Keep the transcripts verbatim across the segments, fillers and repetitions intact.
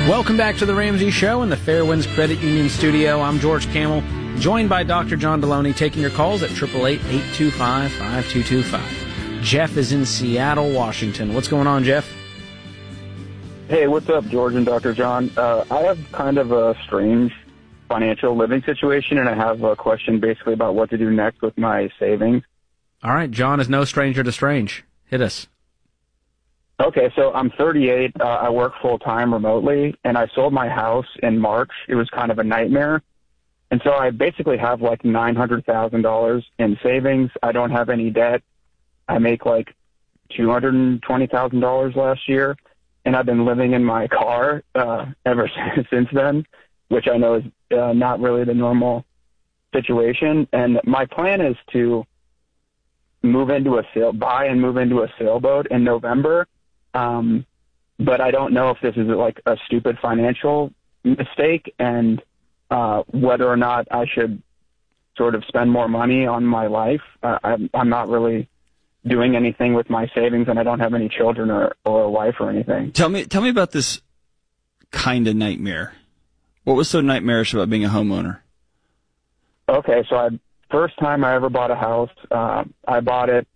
Welcome back to the Ramsey Show in the Fairwinds Credit Union studio. I'm George Camel, joined by Doctor John Deloney, taking your calls at eight eight eight, eight two five, five two two five. Jeff is in Seattle, Washington. What's going on, Jeff? Hey, what's up, George and Doctor John? Uh, I have kind of a strange financial living situation, and I have a question basically about what to do next with my savings. All right, John is no stranger to strange. Hit us. Okay, so I'm thirty-eight. Uh, I work full-time remotely, and I sold my house in March. It was kind of a nightmare. And so I basically have like nine hundred thousand dollars in savings. I don't have any debt. I make like two hundred twenty thousand dollars last year, and I've been living in my car uh, ever since then, which I know is uh, not really the normal situation. And my plan is to move into a sail, buy and move into a sailboat in November. Um, but I don't know if this is like a stupid financial mistake and uh, whether or not I should sort of spend more money on my life. Uh, I'm, I'm not really doing anything with my savings, and I don't have any children or, or a wife or anything. Tell me, tell me about this kind of nightmare. What was so nightmarish about being a homeowner? Okay, so I first time I ever bought a house, uh, I bought it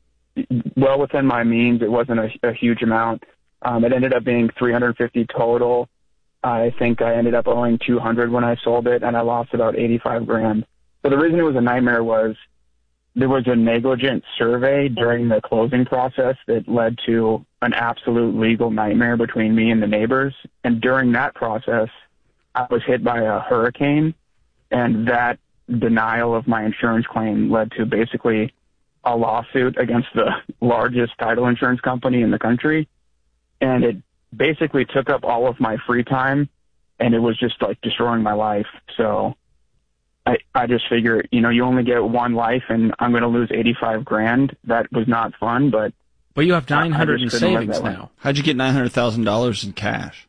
well within my means. It wasn't a, a huge amount. Um, it ended up being three hundred fifty total. I think I ended up owing two hundred when I sold it, and I lost about eighty-five grand. So the reason it was a nightmare was there was a negligent survey during the closing process that led to an absolute legal nightmare between me and the neighbors. And during that process, I was hit by a hurricane, and that denial of my insurance claim led to basically a lawsuit against the largest title insurance company in the country. And it basically took up all of my free time, and it was just like destroying my life. So I, I just figure, you know, you only get one life, and I'm going to lose eighty-five grand. That was not fun, but. Well, you have nine hundred in savings now. How'd you get nine hundred thousand dollars in cash?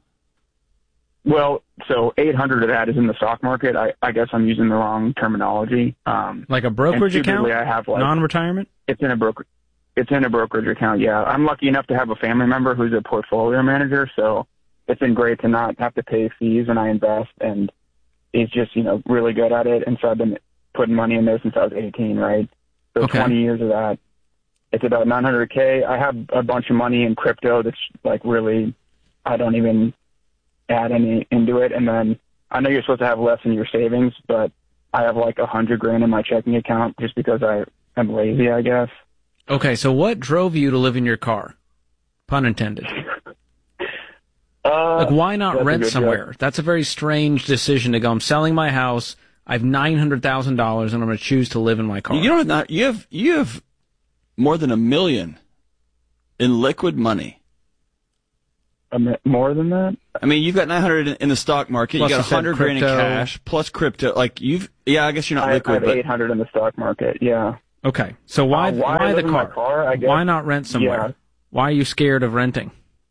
Well, so eight hundred of that is in the stock market. I, I guess I'm using the wrong terminology. Um, like a brokerage account? I have like, non-retirement? It's in a broker. It's in a brokerage account. Yeah, I'm lucky enough to have a family member who's a portfolio manager, so it's been great to not have to pay fees when I invest, and he's just, you know, really good at it. And so I've been putting money in there since I was eighteen, right? So okay. twenty years of that. It's about nine hundred K. I have a bunch of money in crypto that's like really, I don't even add any into it. And then I know you're supposed to have less in your savings, but I have like a hundred grand in my checking account just because I am lazy, I guess. Okay, so what drove you to live in your car? Pun intended. Uh, like, why not rent somewhere? Job. That's a very strange decision to go, I'm selling my house, I have nine hundred thousand dollars, and I'm going to choose to live in my car. You don't have, you have, you have more than a million in liquid money. More than that? I mean, you've got nine hundred in, in the stock market. Plus you got one hundred grand in cash, plus crypto. Like, you've, yeah, I guess you're not I, liquid, I have but eight hundred in the stock market, yeah. Okay, so why, uh, why, why the car? car I guess, why not rent somewhere? Yeah. Why are you scared of renting?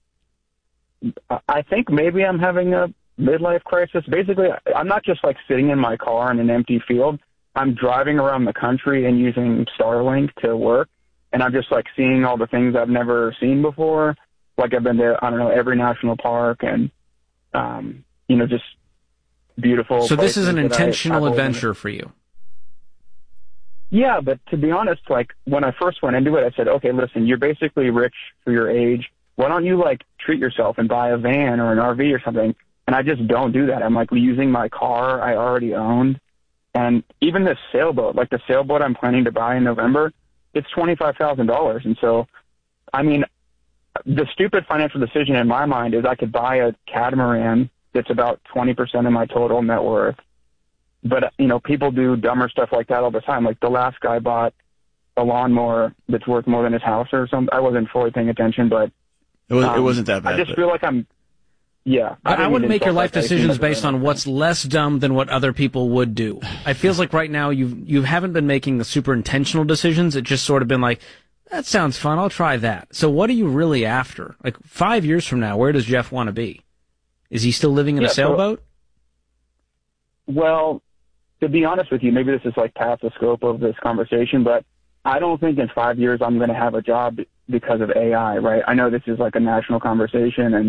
I think maybe I'm having a midlife crisis. Basically, I'm not just like sitting in my car in an empty field. I'm driving around the country and using Starlink to work, and I'm just like seeing all the things I've never seen before. Like I've been to, I don't know, every national park and, um, you know, just beautiful. So this is an I, intentional adventure for you. Yeah, but to be honest, like when I first went into it, I said, okay, listen, you're basically rich for your age. Why don't you like treat yourself and buy a van or an R V or something? And I just don't do that. I'm like using my car I already owned. And even this sailboat, like the sailboat I'm planning to buy in November, it's twenty-five thousand dollars. And so, I mean, the stupid financial decision in my mind is I could buy a catamaran that's about twenty percent of my total net worth. But, you know, people do dumber stuff like that all the time. Like the last guy bought a lawnmower that's worth more than his house or something. I wasn't fully paying attention, but it, was, um, it wasn't that bad. I just but... feel like I'm, yeah. I, I wouldn't make your life like decisions based on what's less dumb than what other people would do. It feels like right now you you haven't been making the super intentional decisions. It's just sort of been like, that sounds fun, I'll try that. So what are you really after? Like five years from now, where does Jeff want to be? Is he still living in yeah, a sailboat? So, well, to be honest with you, maybe this is like past the scope of this conversation, but I don't think in five years I'm going to have a job because of A I, right? I know this is like a national conversation, and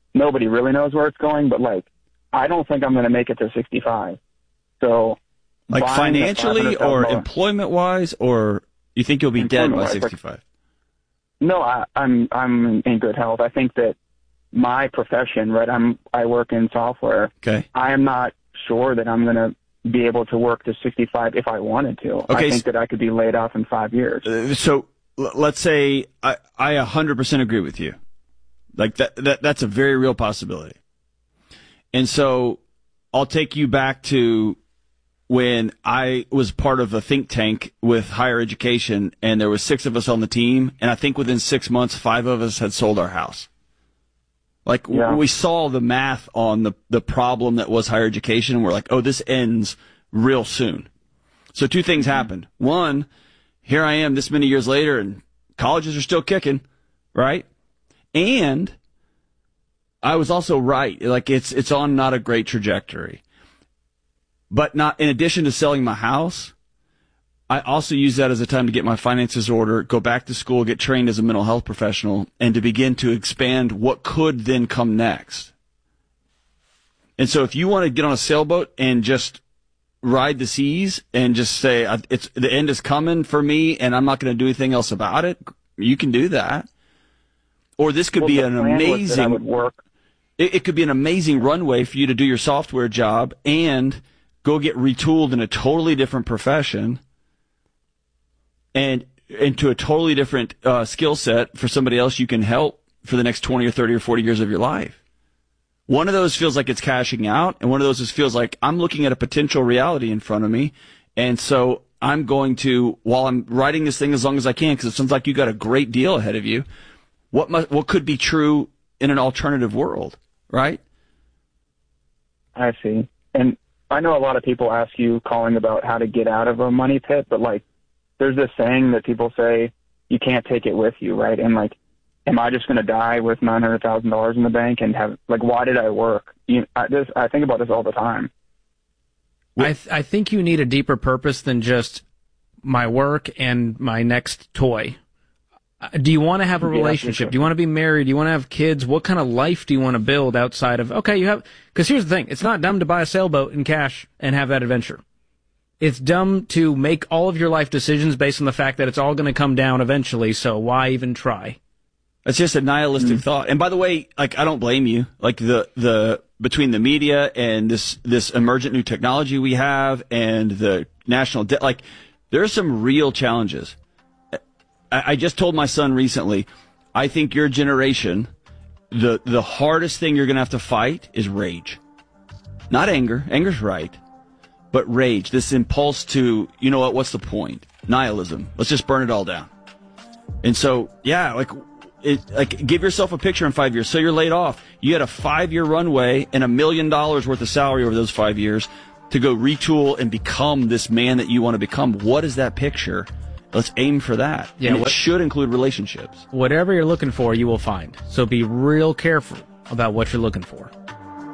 nobody really knows where it's going, but like, I don't think I'm going to make it to sixty-five. So, like financially or employment wise, or you think you'll be dead by sixty-five? Like, no, I, I'm I'm in good health. I think that my profession, right? I'm I work in software. Okay. I am not sure that I'm going to be able to work to sixty-five if I wanted to. Okay. I think that I could be laid off in five years. Uh, so l- let's say I I one hundred percent agree with you. Like that that that's a very real possibility. And so I'll take you back to when I was part of a think tank with higher education, and there was six of us on the team, and I think within six months, five of us had sold our house. Like, yeah. we saw the math on the, the problem that was higher education, and we're like, oh, this ends real soon. So two things happened. One, here I am this many years later, and colleges are still kicking, right? And I was also right. Like, it's it's on not a great trajectory. But not in addition to selling my house, I also use that as a time to get my finances in order, go back to school, get trained as a mental health professional, and to begin to expand what could then come next. And so if you want to get on a sailboat and just ride the seas and just say, it's the end is coming for me and I'm not going to do anything else about it, you can do that. Or this could well, be an amazing would work. It, it could be an amazing runway for you to do your software job and go get retooled in a totally different profession and into a totally different uh, skill set for somebody else you can help for the next twenty or thirty or forty years of your life. One of those feels like it's cashing out, and one of those just feels like I'm looking at a potential reality in front of me, and so I'm going to, while I'm writing this thing as long as I can, because it sounds like you got a great deal ahead of you, what must, what could be true in an alternative world, right? I see. And I know a lot of people ask you calling about how to get out of a money pit, but like, there's this saying that people say you can't take it with you, right? And like, am I just going to die with nine hundred thousand dollars in the bank and have, like, why did I work? You, I, this, I think about this all the time. I th- I think you need a deeper purpose than just my work and my next toy. Do you want to have a relationship? Yeah, do you want to be married? Do you want to have kids? What kind of life do you want to build outside of, okay, you have, because here's the thing. It's not dumb to buy a sailboat in cash and have that adventure. It's dumb to make all of your life decisions based on the fact that it's all going to come down eventually, so why even try? It's just a nihilistic mm-hmm. thought. And by the way, like, I don't blame you. Like, the, the, between the media and this, this emergent new technology we have and the national debt, like, there are some real challenges. I just told my son recently, I think your generation, the the hardest thing you're going to have to fight is rage. Not anger. Anger's right. But rage. This impulse to, you know what, what's the point? Nihilism. Let's just burn it all down. And so, yeah, like, it, like give yourself a picture in five years. So you're laid off. You had a five-year runway and a million dollars worth of salary over those five years to go retool and become this man that you want to become. What is that picture? Let's aim for that. Yeah, and it what, should include relationships. Whatever you're looking for, you will find. So be real careful about what you're looking for.